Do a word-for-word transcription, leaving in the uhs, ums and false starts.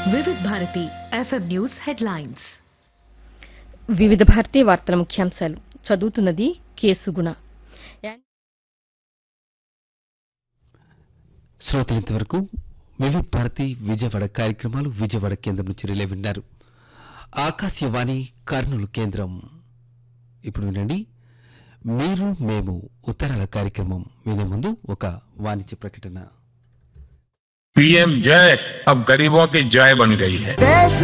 వివిధ Bharati FM news headlines. వివిధ భారతి వార్తల ముఖ్యాంశాలు చదువుతున్నది కేసుగుణ. శ్రోతలింతవరకు వివిధ భారతి విజయవాడ కార్యక్రమాలు విజయవాడ కేంద్రం నుంచి రిలే విన్నారు. ఆకాశవాణి కర్నూలు కేంద్రం. ఇప్పుడు వినండి మీరు మేము ఉత్తరాల కార్యక్రమం వినే ముందు ఒక వాణిజ్య ప్రకటన. पीएम जय अब गरीबों की जय बन गई है.